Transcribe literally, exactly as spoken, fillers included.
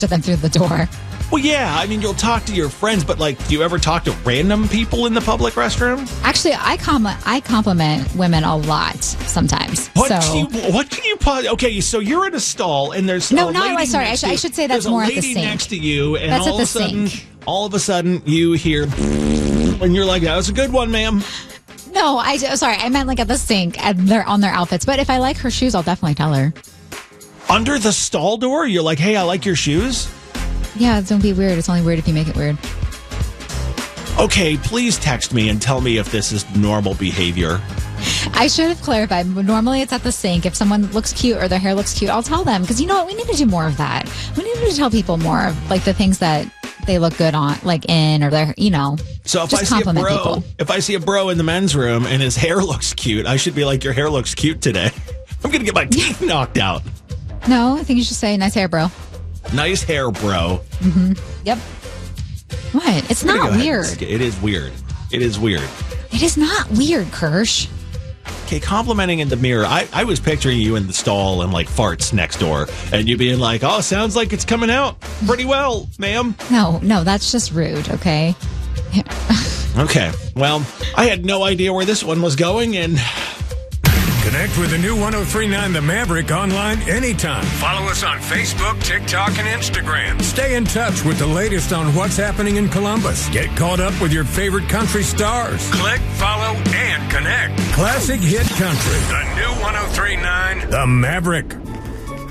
to them through the door. Well, yeah. I mean, you'll talk to your friends, but like, do you ever talk to random people in the public restroom? Actually, I com- I compliment women a lot sometimes. What so. can you? What can you? Po- okay, so you're in a stall, and there's no, a no. lady I'm sorry. I, next sh- to you. I should say that's There's more a at the lady sink. next to you, and That's all at the of a sudden, sink. all of a sudden, you hear, and you're like, "That was a good one, ma'am." No, I sorry. I meant like at the sink and they're on their outfits. But if I like her shoes, I'll definitely tell her. Under the stall door, you're like, "Hey, I like your shoes." Yeah, don't be weird. It's only weird if you make it weird. Okay, please text me and tell me if this is normal behavior. I should have clarified. Normally, it's at the sink. If someone looks cute or their hair looks cute, I'll tell them. Because you know what? We need to do more of that. We need to tell people more of like the things that they look good on, like in or their, you know. So if just I see a compliment bro, people. if I see a bro in the men's room and his hair looks cute, I should be like, "Your hair looks cute today." I'm gonna get my teeth knocked out. No, I think you should say nice hair, bro. Nice hair, bro. Mm-hmm. Yep. What? It's I'm gonna not go ahead weird. and sk- It is weird. It is weird. It is not weird, Kirsch. Okay, complimenting in the mirror. I, I was picturing you in the stall and like farts next door, and you being like, "Oh, sounds like it's coming out pretty well, ma'am." No, no, that's just rude, okay? Okay, well, I had no idea where this one was going, and Connect with the new one oh three point nine The Maverick online anytime. Follow us on Facebook, TikTok, and Instagram. Stay in touch with the latest on what's happening in Columbus. Get caught up with your favorite country stars. Click, follow, and connect. Classic hit country. The new one oh three point nine The Maverick.